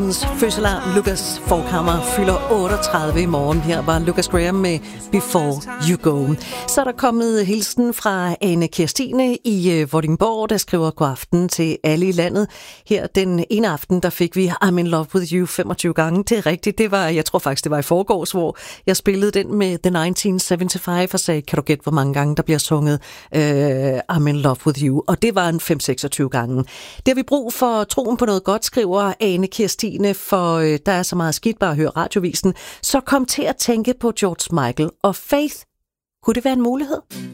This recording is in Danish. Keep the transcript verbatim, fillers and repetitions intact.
Grahams fødselar. Lucas Forchhammer fylder otteogtredive i morgen. Her var Lucas Graham med Before You Go. Så er der kommet hilsen fra Ane Kirstine i Vordingborg, der skriver god aften til alle i landet. Her den ene aften, der fik vi I'm in love with you femogtyve gange. Det er rigtigt. Det var, jeg tror faktisk, det var i forgårs, hvor jeg spillede den med The nitten syvoghalvfems og sagde, kan du gætte, hvor mange gange der bliver sunget uh, I'm in love with you? Og det var en fem seksogtyve gange. Det har vi brug for troen på noget godt, skriver Ane Kirstine, for uh, der er så meget skidt bare at høre radiovisen. Så kom til at tænke på George Michael og Faith. Kunne det være en mulighed?